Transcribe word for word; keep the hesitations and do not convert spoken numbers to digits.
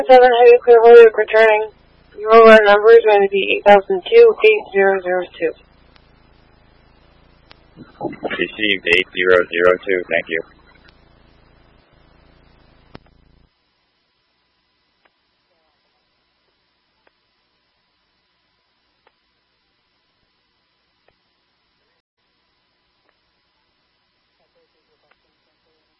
seven Heavy Clear Holyoke returning. Your override number is going to be eight thousand two, eight zero zero two. Received eight zero zero two, thank you.